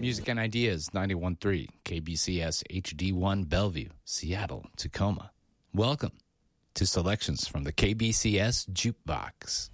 Music and Ideas 91.3 KBCS HD1 Bellevue, Seattle, Tacoma. Welcome to selections from the KBCS Jukebox.